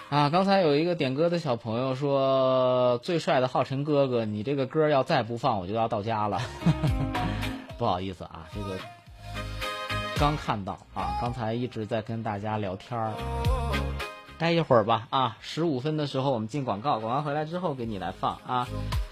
啊，刚才有一个点歌的小朋友说：“最帅的浩辰哥哥，你这个歌要再不放，我就要到家了。”不好意思啊，这个刚看到啊，刚才一直在跟大家聊天儿，待一会儿吧啊，15分的时候我们进广告，广告回来之后给你来放啊。